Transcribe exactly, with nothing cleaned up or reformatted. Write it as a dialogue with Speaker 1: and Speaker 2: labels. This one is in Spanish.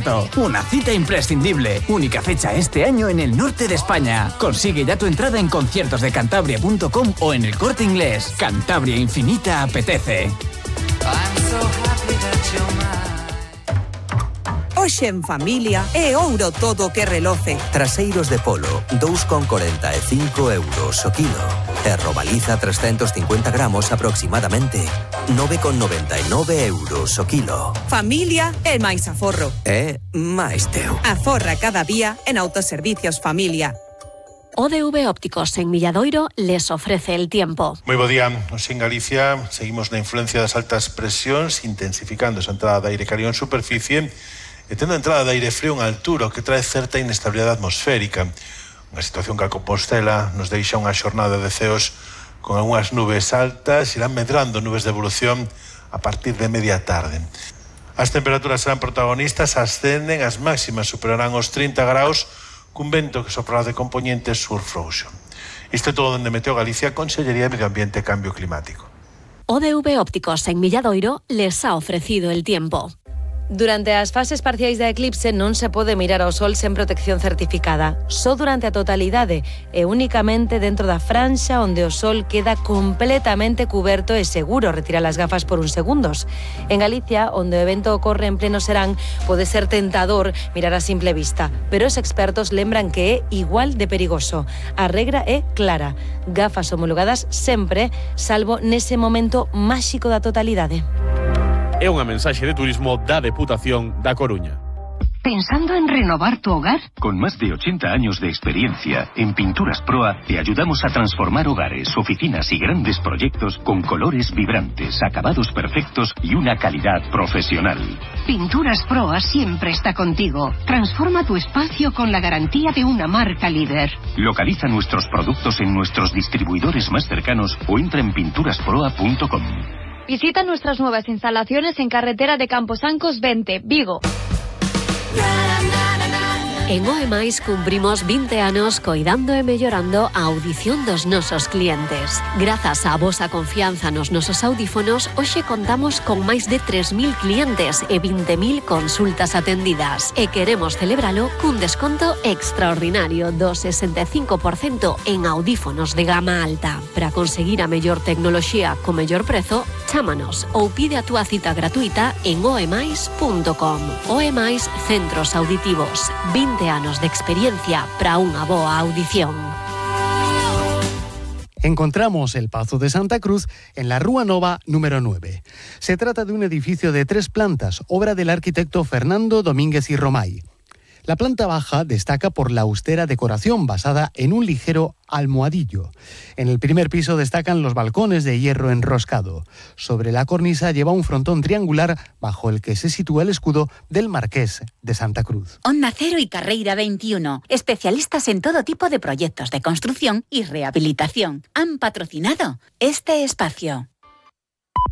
Speaker 1: concierto. Una cita imprescindible. Única fecha este año en el norte de España. Consigue ya tu entrada en conciertos de cantabria punto com o en El Corte Inglés. Cantabria Infinita apetece.
Speaker 2: Hoxe en familia é ouro todo que reloce.
Speaker 3: Traseiros de polo, dous con corenta e cinco euros o kilo. E robaliza trescentos cincuenta gramos aproximadamente, nove con noventa e nove euros o kilo.
Speaker 2: Familia é máis aforro.
Speaker 3: É máis teu.
Speaker 2: Aforra cada día en Autoservicios Familia.
Speaker 4: O D V Ópticos en Milladoiro les ofrece el tiempo.
Speaker 5: Moi bo día. Nos en Galicia seguimos na influencia das altas presións, intensificando esa entrada de aire cálido en superficie e tendo a entrada de aire frío en altura, o que trae certa inestabilidade atmosférica. Unha situación que a Compostela nos deixa unha xornada de ceos con algunhas nubes altas, irán medrando nubes de evolución a partir de media tarde. As temperaturas serán protagonistas, ascenden, as máximas superarán os trinta graus, cun vento que soprará de componente sur frouxo. Isto é todo onde Meteo Galicia, Consellería de Medio Ambiente e Cambio Climático.
Speaker 4: O D V Ópticos en Milladoiro les ha ofrecido el tiempo.
Speaker 6: Durante as fases parciais da eclipse non se pode mirar ao sol sen protección certificada. Só durante a totalidade e únicamente dentro da franxa onde o sol queda completamente cuberto e seguro retirar as gafas por uns segundos. En Galicia, onde o evento ocorre en pleno serán, pode ser tentador mirar a simple vista, pero os expertos lembran que é igual de perigoso. A regra é clara: gafas homologadas sempre, salvo nese momento máxico da totalidade.
Speaker 7: É unha mensaxe de turismo da Deputación da Coruña.
Speaker 8: ¿Pensando en renovar tu hogar? Con más de ochenta años de experiencia, en Pinturas Proa te ayudamos a transformar hogares, oficinas y grandes proyectos con colores vibrantes, acabados perfectos y una calidad profesional.
Speaker 9: Pinturas Proa siempre está contigo. Transforma tu espacio con la garantía de una marca líder.
Speaker 8: Localiza nuestros productos en nuestros distribuidores más cercanos o entra en pinturas proa punto com.
Speaker 10: Visita nuestras nuevas instalaciones en carretera de Camposancos veinte, Vigo.
Speaker 4: En O E Mais cumprimos vinte anos coidando e mellorando a audición dos nosos clientes. Grazas á vosa confianza nos nosos audífonos, hoxe contamos con máis de tres mil clientes e vinte mil consultas atendidas. E queremos celebralo cun desconto extraordinario do sesenta e cinco por cento en audífonos de gama alta. Para conseguir a mellor tecnoloxía co mellor prezo, chámanos ou pide a túa cita gratuita en o e mais punto com. O E Mais Centros Auditivos. vinte anos de experiencia para unha boa audición.
Speaker 11: Encontramos el Pazo de Santa Cruz en la Rúa Nova número nueve. Se trata de un edificio de tres plantas, obra del arquitecto Fernando Domínguez y Romay. La planta baja destaca por la austera decoración basada en un ligero almohadillo. En el primer piso destacan los balcones de hierro enroscado. Sobre la cornisa lleva un frontón triangular bajo el que se sitúa el escudo del Marqués de Santa Cruz.
Speaker 12: Onda Cero y Carreira veintiuno, especialistas en todo tipo de proyectos de construcción y rehabilitación, han patrocinado este espacio.